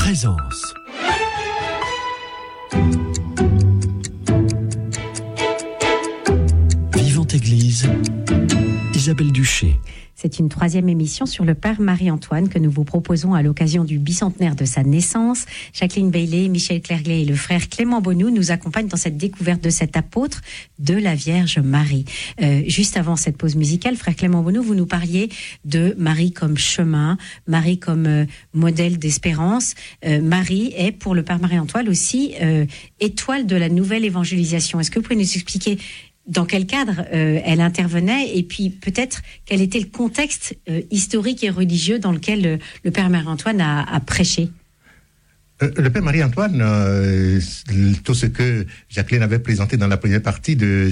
Présence. Vivante Église, Isabelle Duché. C'est une troisième émission sur le Père Marie-Antoine que nous vous proposons à l'occasion du bicentenaire de sa naissance. Jacqueline Bailey, Michel Clerglay et le frère Clément Bonou nous accompagnent dans cette découverte de cet apôtre de la Vierge Marie. Juste avant cette pause musicale, frère Clément Bonou, vous nous parliez de Marie comme chemin, Marie comme modèle d'espérance. Marie est pour le Père Marie-Antoine aussi étoile de la nouvelle évangélisation. Est-ce que vous pouvez nous expliquer dans quel cadre elle intervenait et puis peut-être quel était le contexte historique et religieux dans lequel le Père Marie-Antoine a prêché? Le Père Marie-Antoine, tout ce que Jacqueline avait présenté dans la première partie de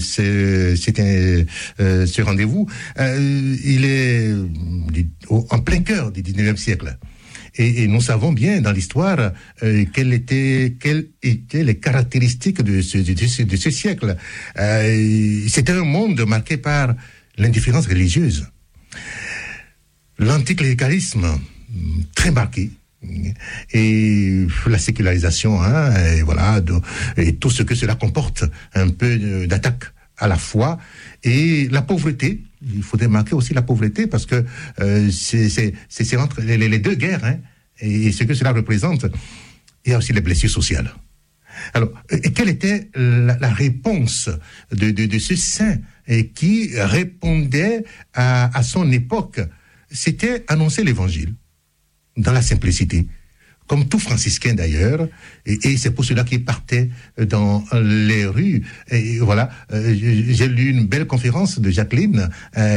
ce rendez-vous, il est en plein cœur du 19e siècle. Et nous savons bien dans l'histoire quelles étaient les caractéristiques de ce siècle. C'était un monde marqué par l'indifférence religieuse, l'anticléricalisme très marqué, et la sécularisation, et voilà, et tout ce que cela comporte, un peu d'attaque à la foi, et la pauvreté. Il faudrait marquer aussi la pauvreté parce que c'est entre les deux guerres, et ce que cela représente. Il y a aussi les blessures sociales. Alors, et quelle était la réponse de ce saint qui répondait à son époque? C'était annoncer l'évangile dans la simplicité, comme tout franciscain d'ailleurs, et c'est pour cela qu'il partait dans les rues. Et voilà, j'ai lu une belle conférence de Jacqueline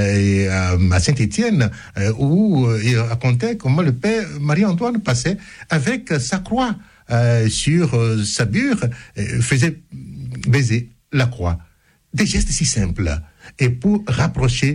à Saint-Étienne, où il racontait comment le Père Marie-Antoine passait avec sa croix sur sa bure, faisait baiser la croix. Des gestes si simples, et pour rapprocher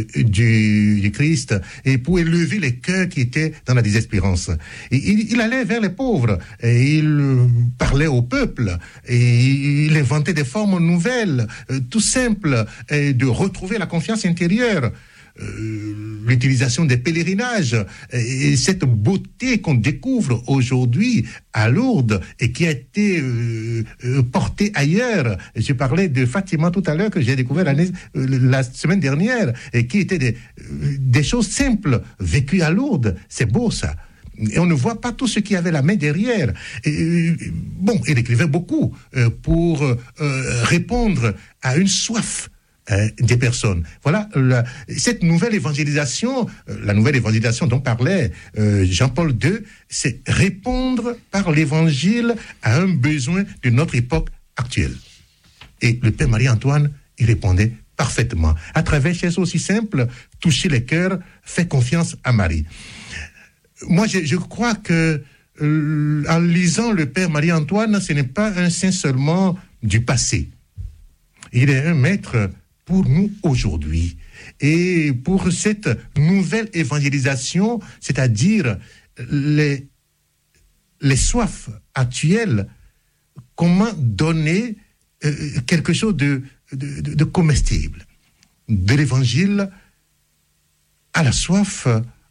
du Christ, et pour élever les cœurs qui étaient dans la désespérance. Et il allait vers les pauvres, et il parlait au peuple, et il inventait des formes nouvelles, tout simples, de retrouver la confiance intérieure. L'utilisation des pèlerinages et cette beauté qu'on découvre aujourd'hui à Lourdes et qui a été portée ailleurs. Je parlais de Fatima tout à l'heure que j'ai découvert la semaine dernière et qui étaient des choses simples vécues à Lourdes. C'est beau ça. Et on ne voit pas tout ce qui avait la main derrière. Bon, il écrivait beaucoup pour répondre à une soif des personnes. Voilà, cette nouvelle évangélisation, la nouvelle évangélisation dont parlait Jean-Paul II, c'est répondre par l'évangile à un besoin de notre époque actuelle. Et le Père Marie-Antoine y répondait parfaitement. À travers des choses aussi simples, toucher les cœurs, faire confiance à Marie. Moi, je crois que en lisant le Père Marie-Antoine, ce n'est pas un saint seulement du passé. Il est un maître pour nous aujourd'hui. Et pour cette nouvelle évangélisation, c'est-à-dire les soifs actuelles, comment donner quelque chose de comestible, de l'évangile à la soif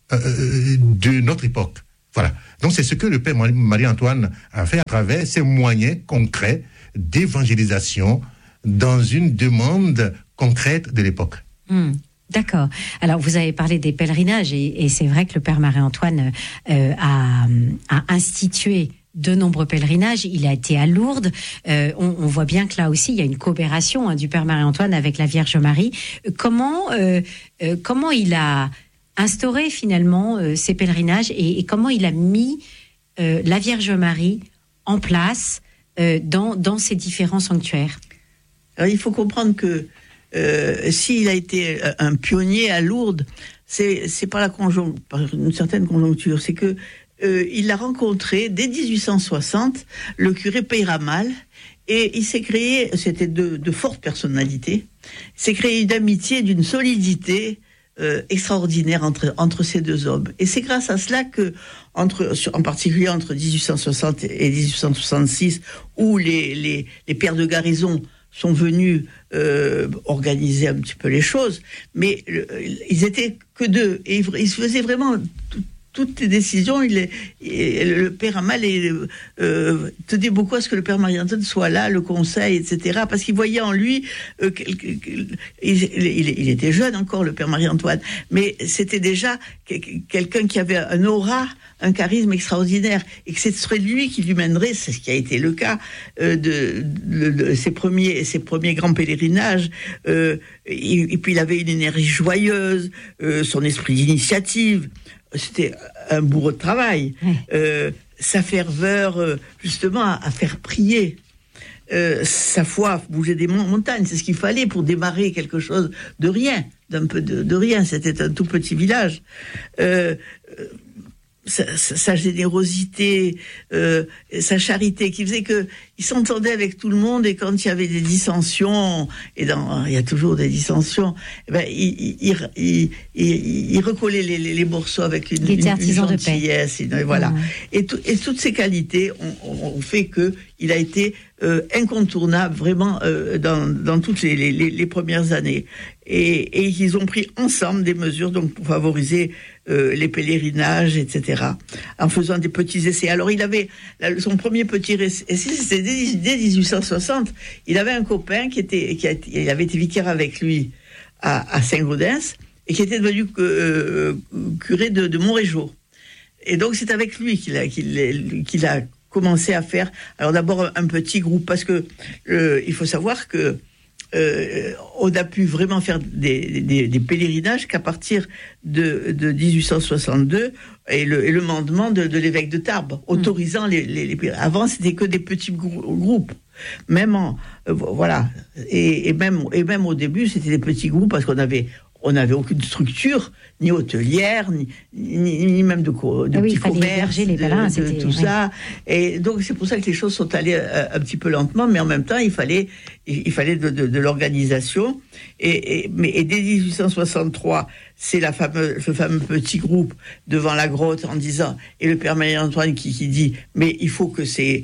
de notre époque. Voilà. Donc c'est ce que le Père Marie-Antoine a fait à travers ces moyens concrets d'évangélisation dans une demande concrète de l'époque. D'accord. Alors, vous avez parlé des pèlerinages et c'est vrai que le Père Marie-Antoine a institué de nombreux pèlerinages. Il a été à Lourdes. On voit bien que là aussi, il y a une coopération du Père Marie-Antoine avec la Vierge Marie. Comment il a instauré finalement ces pèlerinages et comment il a mis la Vierge Marie en place dans ces différents sanctuaires? Alors, il faut comprendre que s'il a été un pionnier à Lourdes, c'est par une certaine conjoncture. C'est que il a rencontré dès 1860 le curé Peyramal et il s'est créé, c'était de fortes personnalités, il s'est créé une amitié, d'une solidité extraordinaire entre ces deux hommes. Et c'est grâce à cela que, en particulier entre 1860 et 1866, où les pères de garnison sont venus organiser un petit peu les choses, mais ils étaient que deux, et ils faisaient vraiment toutes tes décisions, le père Amal tenait beaucoup à ce que le père Marie-Antoine soit là, le conseil, etc. Parce qu'il voyait en lui, il était jeune encore, le père Marie-Antoine, mais c'était déjà quelqu'un qui avait un aura, un charisme extraordinaire, et que ce serait lui qui lui mènerait, c'est ce qui a été le cas de ses premiers grands pèlerinages. Et puis il avait une énergie joyeuse, son esprit d'initiative. C'était un bourreau de travail. Sa ferveur, justement, à faire prier. Sa foi, bouger des montagnes, c'est ce qu'il fallait pour démarrer quelque chose de rien, d'un peu de rien. C'était un tout petit village. Sa générosité, sa charité, qui faisait que il s'entendait avec tout le monde, et quand il y avait des dissensions, il y a toujours des dissensions, il recollait les morceaux avec une gentillesse, voilà. Et toutes ces qualités ont fait que il a été incontournable vraiment dans toutes les premières années, et ils ont pris ensemble des mesures donc pour favoriser les pèlerinages, etc., en faisant des petits essais. Alors il avait son premier petit essai, c'était dès 1860. Il avait un copain qui avait été vicaire avec lui à Saint-Gaudens, et qui était devenu curé de Montrégeau. Et donc c'est avec lui qu'il a commencé à faire, alors d'abord un petit groupe, parce que il faut savoir que on a pu vraiment faire des pèlerinages qu'à partir de 1862, et le mandement de l'évêque de Tarbes, autorisant les avant c'était que des petits groupes, même voilà, et même au début c'était des petits groupes, parce qu'on n'avait aucune structure, ni hôtelière, ni même de petits commerces, les pèlerins, tout ça. Et donc c'est pour ça que les choses sont allées un petit peu lentement, mais en même temps il fallait de l'organisation. Et dès 1863, c'est ce fameux petit groupe devant la grotte, en disant, et le père Marie-Antoine qui dit, mais il faut que ces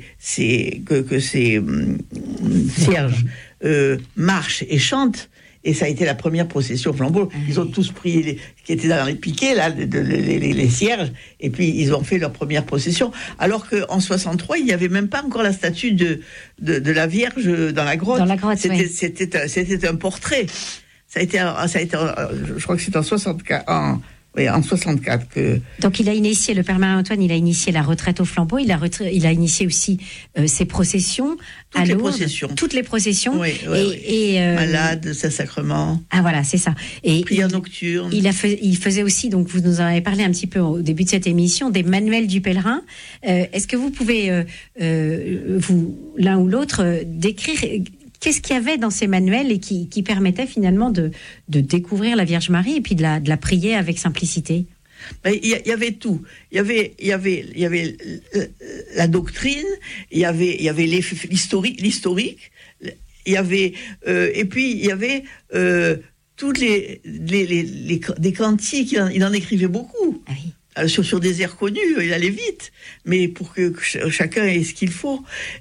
cierges marchent et chantent. Et ça a été la première procession flambeau. Ils ont tous pris qui étaient dans les piquets, là, les cierges, et puis ils ont fait leur première procession. Alors qu'en 63, il n'y avait même pas encore la statue de la Vierge dans la grotte. Dans la grotte, c'était un portrait. Ça a été, je crois que c'est en 64. En 64 que... Donc il a initié, le père Marie-Antoine, il a initié la retraite au flambeau, il a initié aussi ses processions à Lourdes. Toutes les processions. Oui. Malades, Saint-Sacrement. Ah voilà, c'est ça. Et prière nocturne. Il faisait aussi, donc vous nous en avez parlé un petit peu au début de cette émission, des manuels du pèlerin. Est-ce que vous pouvez, vous, l'un ou l'autre, décrire... Qu'est-ce qu'il y avait dans ces manuels et qui permettait finalement de découvrir la Vierge Marie et puis de la prier avec simplicité? Il y avait tout. Il y avait la doctrine, il y avait l'historique, il y avait et puis il y avait toutes des cantiques. Il en écrivait beaucoup. Ah oui. Sur des airs connus, il allait vite, mais pour que chacun ait ce qu'il faut.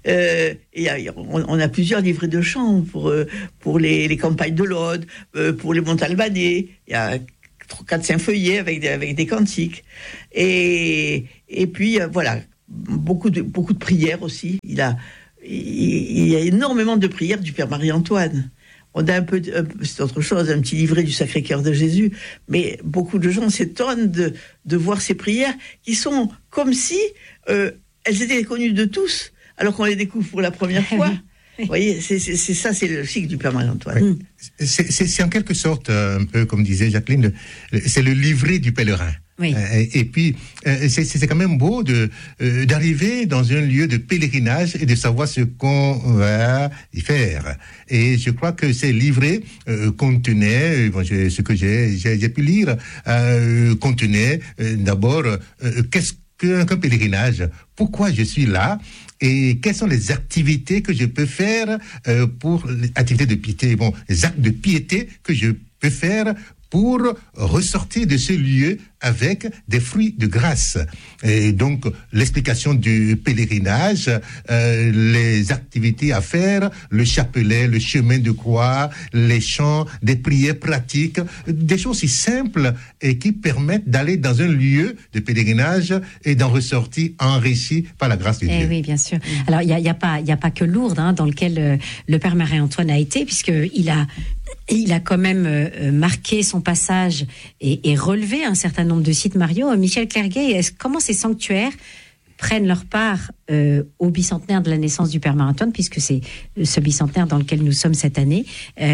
On a plusieurs livrets de chants pour les campagnes de l'Aude, pour les Montalbanais. Il y a 4-5 feuillets avec des cantiques. Et puis voilà, beaucoup de prières aussi. Il y a énormément de prières du Père Marie-Antoine. On a c'est autre chose, un petit livret du Sacré-Cœur de Jésus, mais beaucoup de gens s'étonnent de voir ces prières qui sont comme si elles étaient connues de tous, alors qu'on les découvre pour la première fois. Vous voyez, c'est ça, c'est le cycle du Père Marie-Antoine. C'est en quelque sorte, un peu comme disait Jacqueline, c'est le livret du pèlerin. Oui. Et puis, c'est quand même beau d'arriver dans un lieu de pèlerinage et de savoir ce qu'on va y faire. Et je crois que ces livrets contenaient, ce que j'ai pu lire, contenaient d'abord qu'est-ce qu'un pèlerinage, pourquoi je suis là, et quelles sont les activités que je peux faire pour les activités de piété, les actes de piété que je peux faire pour ressortir de ce lieu avec des fruits de grâce. Et donc, l'explication du pèlerinage, les activités à faire, le chapelet, le chemin de croix, les chants, des prières pratiques, des choses si simples et qui permettent d'aller dans un lieu de pèlerinage et d'en ressortir enrichi par la grâce de Dieu. Oui, bien sûr. Alors, il y a pas que Lourdes, dans lequel le Père Marie-Antoine a été, puisqu'il a quand même marqué son passage et relevé un certain nombre de sites. Mario, Michel Clerguet, comment ces sanctuaires prennent leur part au bicentenaire de la naissance du Père Marie-Antoine, puisque c'est ce bicentenaire dans lequel nous sommes cette année,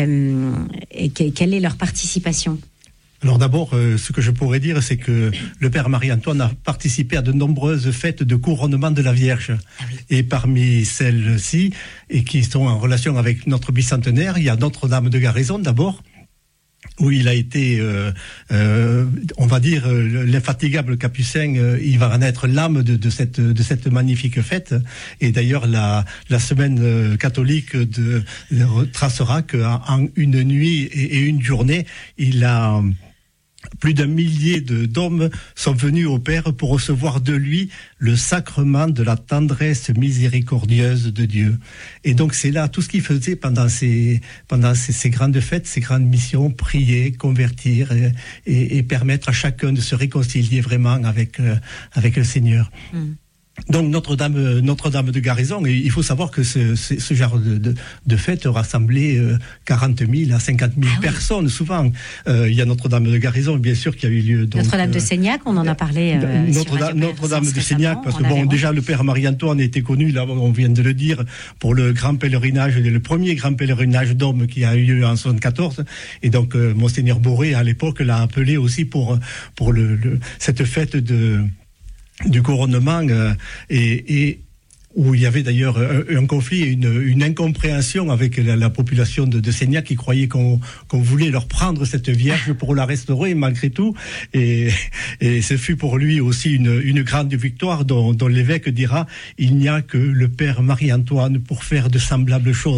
et quelle est leur participation ? Alors d'abord, ce que je pourrais dire, c'est que le Père Marie-Antoine a participé à de nombreuses fêtes de couronnement de la Vierge. Ah oui. Et parmi celles-ci, et qui sont en relation avec notre bicentenaire, il y a Notre-Dame de Garaison d'abord, où il a été, on va dire, l'infatigable capucin, il va en être l'âme de cette magnifique fête. Et d'ailleurs, la semaine catholique tracera qu'en une nuit et une journée, il a... Plus d'1 millier d'hommes sont venus au Père pour recevoir de lui le sacrement de la tendresse miséricordieuse de Dieu. Et donc c'est là tout ce qu'il faisait pendant ces grandes fêtes, ces grandes missions, prier, convertir et permettre à chacun de se réconcilier vraiment avec le Seigneur. Donc Notre-Dame de Garaison, et il faut savoir que ce genre de fête rassemblait 40 000 à 50 000 personnes souvent. Il y a Notre-Dame de Garaison, bien sûr, qui a eu lieu. Donc, Notre-Dame de Seignac, on en a parlé. Notre-Dame de Seignac, parce que déjà le Père Marie-Antoine était connu, là on vient de le dire, pour le grand pèlerinage, le premier grand pèlerinage d'hommes qui a eu lieu en 1974. Et donc Monseigneur Boré à l'époque l'a appelé aussi pour cette fête du couronnement et où il y avait d'ailleurs un conflit et une incompréhension avec la population de Seignac qui croyait qu'on voulait leur prendre cette Vierge pour la restaurer malgré tout. Et ce fut pour lui aussi une grande victoire dont l'évêque dira « Il n'y a que le Père Marie-Antoine pour faire de semblables choses ».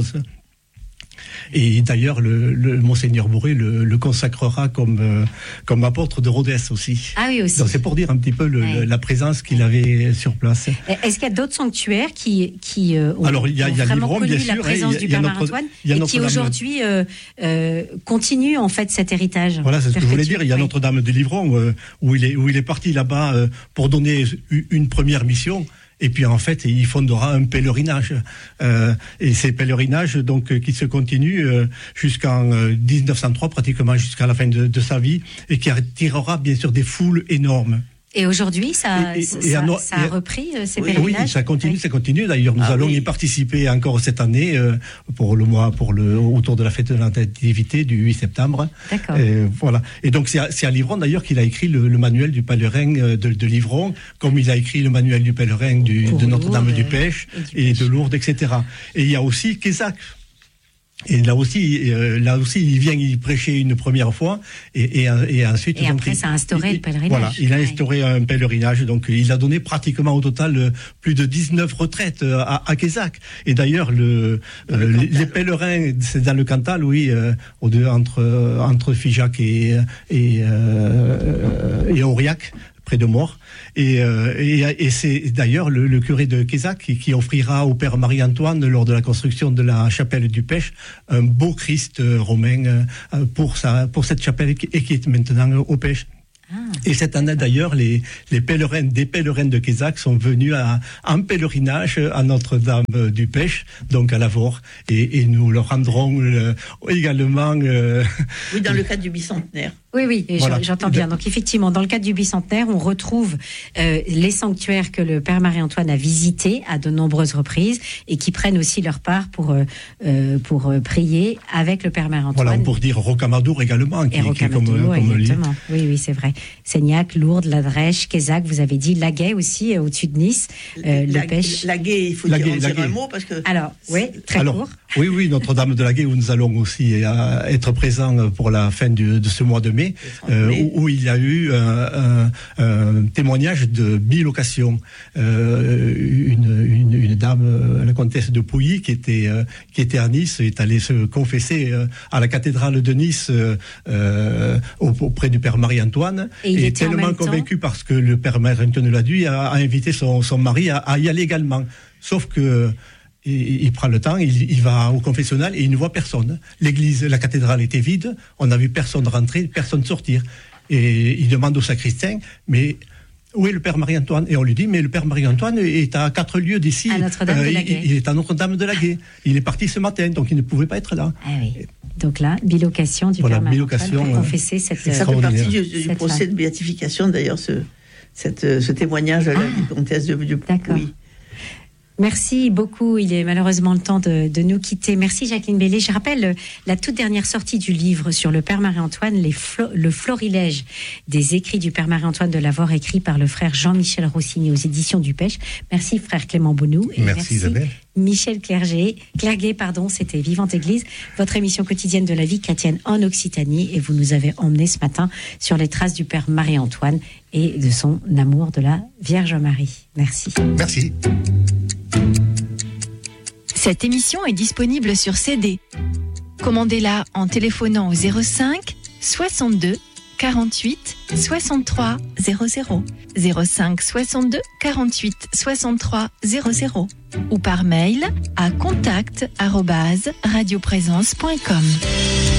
Et d'ailleurs, le Monseigneur Boré le consacrera comme apôtre de Rhodes aussi. Ah oui, aussi. Donc c'est pour dire un petit peu la présence qu'il avait sur place. Est-ce qu'il y a d'autres sanctuaires qui ont Alors, il y a vraiment Livron, connu bien la sûr, présence du Père Marie-Antoine et qui aujourd'hui continuent en fait cet héritage? Voilà, c'est ce que je voulais dire. Il y a Notre-Dame de Livron où il est parti là-bas pour donner une première mission. Et puis en fait, il fondera un pèlerinage. Et ces pèlerinages, donc, qui se continuent jusqu'en 1903, pratiquement jusqu'à la fin de sa vie, et qui attirera bien sûr des foules énormes. Et aujourd'hui, ça a repris ces pèlerinages. Oui, ça continue. D'ailleurs, nous allons y participer encore cette année autour de la fête de la Nativité du 8 septembre. D'accord. Voilà. Et donc c'est à Livron d'ailleurs qu'il a écrit le manuel du pèlerin de Livron, comme il a écrit le manuel du pèlerin de Notre-Dame du Pêche et de Lourdes, etc. Et il y a aussi Quézac. Et là aussi, il vient y prêcher une première fois, et ensuite. Et donc, après, ça a instauré le pèlerinage. Voilà, il a instauré un pèlerinage, donc il a donné pratiquement au total plus de 19 retraites à Quézac. Et d'ailleurs, les pèlerins, c'est dans le Cantal, oui, entre Figeac et Aurillac, près de Mort. Et c'est d'ailleurs le curé de Quézac qui offrira au Père Marie-Antoine, lors de la construction de la chapelle du Pêche, un beau Christ romain pour cette chapelle qui est maintenant au Pêche. Et cette année d'ailleurs, des pèlerins de Quézac sont venus en pèlerinage à Notre-Dame du Pêche, donc à Lavore, et nous leur rendrons également. Oui, dans le cadre du bicentenaire. Oui, voilà. J'entends bien. Donc effectivement, dans le cadre du bicentenaire, on retrouve les sanctuaires que le Père Marie-Antoine a visités à de nombreuses reprises et qui prennent aussi leur part pour prier avec le Père Marie-Antoine. Voilà, pour dire Rocamadour également, qui est comme exactement. Oui, c'est vrai. Seignac, Lourdes, La Drèche, Quézac, vous avez dit Laguet aussi, au-dessus de Nice, le Pêche. Laguet, il faut dire un mot parce que. Alors, oui, très court. Oui, Notre-Dame de Laguet, où nous allons aussi être présents pour la fin de ce mois de mai. transformé, où il y a eu un témoignage de bilocation. Une dame, la comtesse de Pouilly, qui était à Nice, est allée se confesser à la cathédrale de Nice auprès du père Marie-Antoine, et est tellement convaincu parce que le père Marie-Antoine Laduy a invité son mari à y aller également. Sauf que il prend le temps, il va au confessionnal et il ne voit personne. L'église, la cathédrale était vide, on n'a vu personne rentrer, personne sortir. Et il demande au sacristain, mais où est le père Marie-Antoine? Et on lui dit, mais le père Marie-Antoine est à 4 lieues d'ici. À Notre-Dame-de-la-Guet. Il est à Notre-Dame-de-la-Guet. Il est parti ce matin, donc il ne pouvait pas être là. Ah oui. Donc là, bilocation du père Marie-Antoine pour confesser cette... Ça fait partie du procès de béatification, d'ailleurs, ce témoignage de la comtesse de Pouilly. D'accord. Merci beaucoup. Il est malheureusement le temps de nous quitter. Merci Jacqueline Baillet. Je rappelle la toute dernière sortie du livre sur le Père Marie-Antoine, le florilège des écrits du Père Marie-Antoine de Lavaur, écrit par le frère Jean-Michel Rossini aux éditions du Pêche. Merci frère Clément Bonou. Et merci Isabelle. Michel Clerguet, c'était Vivante Église, votre émission quotidienne de la vie chrétienne en Occitanie, et vous nous avez emmenés ce matin sur les traces du Père Marie-Antoine et de son amour de la Vierge Marie. Merci. Merci. Cette émission est disponible sur CD. Commandez-la en téléphonant au 05 62 48 63 00, 05 62 48 63 00, ou par mail à contact@radioprésence.com.